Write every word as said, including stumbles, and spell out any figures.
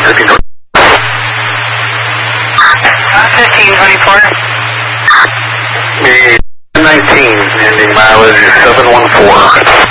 fifteen twenty-four. nineteen, ending mileage seven one four.